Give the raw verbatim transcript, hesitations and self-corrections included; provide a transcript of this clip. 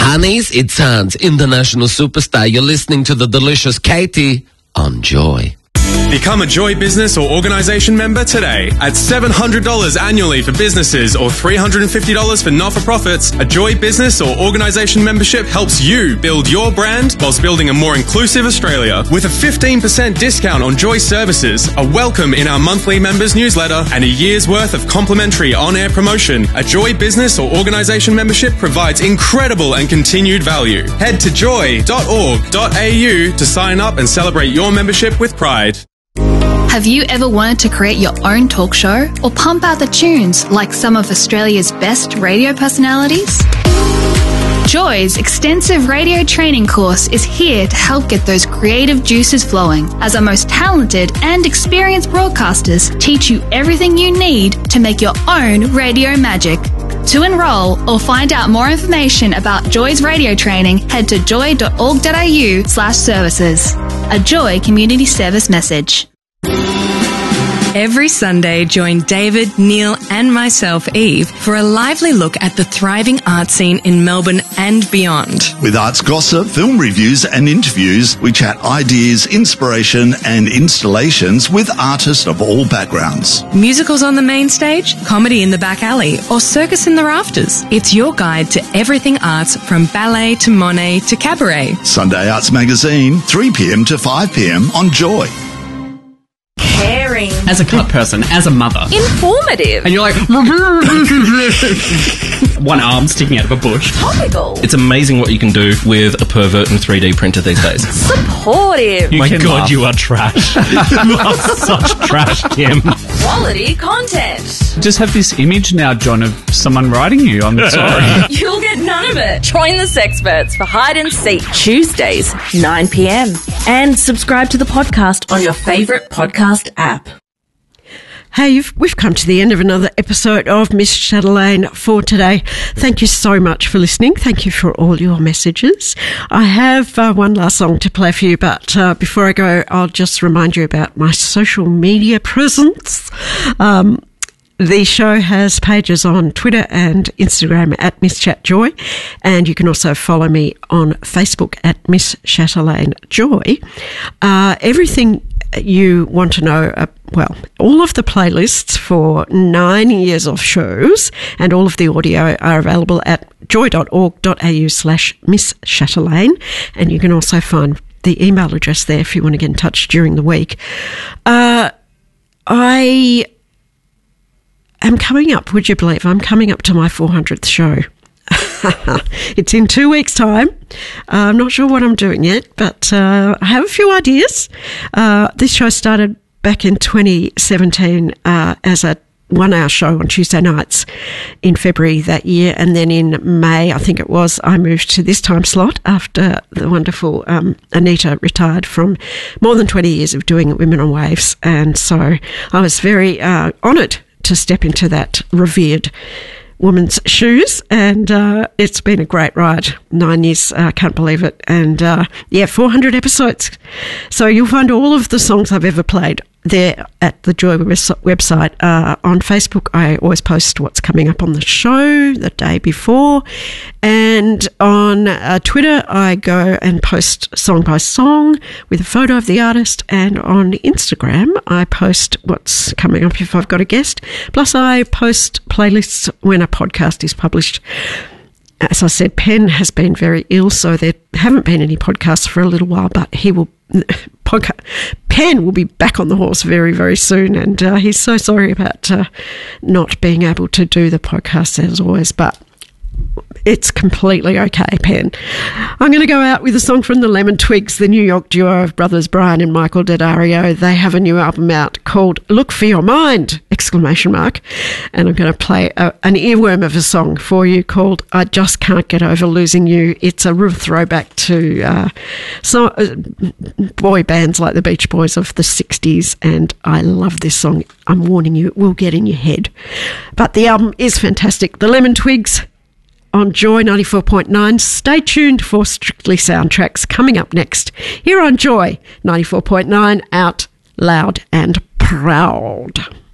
Honeys, it's Hans, international superstar. You're listening to the delicious Katie on Joy. Become a Joy business or organisation member today. At seven hundred dollars annually for businesses or three hundred fifty dollars for not-for-profits, a Joy business or organisation membership helps you build your brand whilst building a more inclusive Australia. With a fifteen percent discount on Joy services, a welcome in our monthly members newsletter, and a year's worth of complimentary on-air promotion, a Joy business or organisation membership provides incredible and continued value. Head to joy dot org dot a u to sign up and celebrate your membership with pride. Have you ever wanted to create your own talk show or pump out the tunes like some of Australia's best radio personalities? Joy's extensive radio training course is here to help get those creative juices flowing, as our most talented and experienced broadcasters teach you everything you need to make your own radio magic. To enrol or find out more information about Joy's radio training, head to joy dot org dot a u slash services. A Joy community service message. Every Sunday, join David, Neil and myself, Eve, for a lively look at the thriving art scene in Melbourne and beyond. With arts gossip, film reviews and interviews, we chat ideas, inspiration and installations with artists of all backgrounds. Musicals on the main stage, comedy in the back alley or circus in the rafters. It's your guide to everything arts, from ballet to Monet to cabaret. Sunday Arts Magazine, three p.m. to five p.m. on Joy. Caring. As a cut person, as a mother. Informative. And you're like, one arm sticking out of a bush. Topical. It's amazing what you can do with a pervert and three D printer these days. Supportive. You My can God, laugh. you are trash. You are such trash, Kim. Quality content. Just have this image now, John, of someone writing you. I'm sorry. You'll get none of it. Join the Sexperts for Hide and Seek Tuesdays, nine p.m. And subscribe to the podcast on your favourite podcast app. Hey, you've, we've come to the end of another episode of Miss Chatelaine for today. Thank you so much for listening. Thank you for all your messages. I have uh, one last song to play for you, but uh, before I go, I'll just remind you about my social media presence. Um, The show has pages on Twitter and Instagram at Miss Chat Joy, and you can also follow me on Facebook at Miss Chatelaine Joy. Uh, everything you want to know, uh, well, all of the playlists for nine years of shows and all of the audio are available at joy dot org dot a u slash Miss Chatelaine, and you can also find the email address there if you want to get in touch during the week. Uh, I... I'm coming up, would you believe, I'm coming up to my four hundredth show. It's in two weeks' time. Uh, I'm not sure what I'm doing yet, but uh, I have a few ideas. Uh, this show started back in twenty seventeen uh, as a one-hour show on Tuesday nights in February that year, and then in May, I think it was, I moved to this time slot after the wonderful um, Anita retired from more than twenty years of doing Women on Waves, and so I was very uh, honoured to step into that revered woman's shoes, and uh, it's been a great ride. Nine years, I uh, can't believe it. And uh, yeah, four hundred episodes. So you'll find all of the songs I've ever played there at the Joy website. Uh, on Facebook, I always post what's coming up on the show the day before. And on uh, Twitter, I go and post song by song with a photo of the artist. And on Instagram, I post what's coming up if I've got a guest. Plus, I post playlists when a podcast is published. As I said, Penn has been very ill, so there haven't been any podcasts for a little while, but he will... Podcast, Penn will be back on the horse very, very soon, and uh, he's so sorry about uh, not being able to do the podcast as always, but it's completely okay, Penn. I'm going to go out with a song from the Lemon Twigs, the New York duo of brothers Brian and Michael Daddario. They have a new album out called Look for Your Mind, exclamation mark. And I'm going to play a, an earworm of a song for you called I Just Can't Get Over Losing You. It's a real throwback to uh, so, uh, boy bands like the Beach Boys of the sixties, and I love this song. I'm warning you, it will get in your head. But the album is fantastic. The Lemon Twigs on Joy ninety-four point nine. Stay tuned for Strictly Soundtracks coming up next here on Joy ninety-four point nine, out loud and proud.